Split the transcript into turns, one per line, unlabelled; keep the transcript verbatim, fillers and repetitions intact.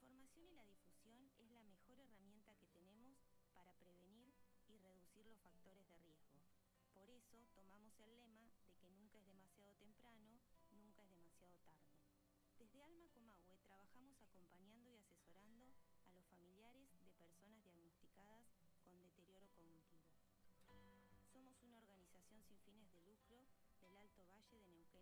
información y la difusión es la mejor herramienta que tenemos para prevenir y reducir los factores de riesgo. Por eso tomamos el lema de que nunca es demasiado temprano, nunca es demasiado tarde. Desde Alma Comahue trabajamos acompañando y asesorando a los familiares de personas diagnosticadas con deterioro cognitivo. Somos una organización sin fines de lucro del Alto Valle de Neuquén.